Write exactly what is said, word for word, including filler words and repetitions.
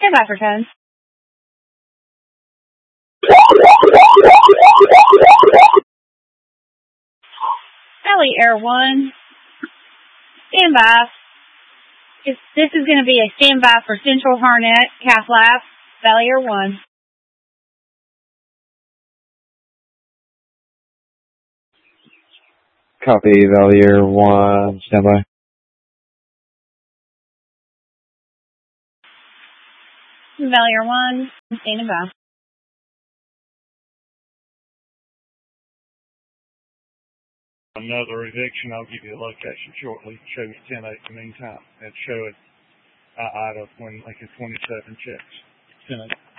Stand by for tone. Valley Air one, stand by. This is going to be a standby for Central Harnett, Calf Lab, Valley Air one. Copy, Valley Air one, standby. Valley Air one, standing by. Another eviction, I'll give you the location shortly. Show us ten eight in the meantime. And show it uh, out of when Lincoln twenty-seven checks. ten eight.